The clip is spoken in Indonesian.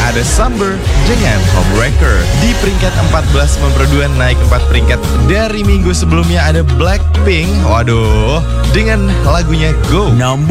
ada Summer dengan Homewrecker. Di peringkat 14 memperduan naik 4 peringkat dari minggu sebelumnya ada Blackpink. Waduh, dengan lagunya Go.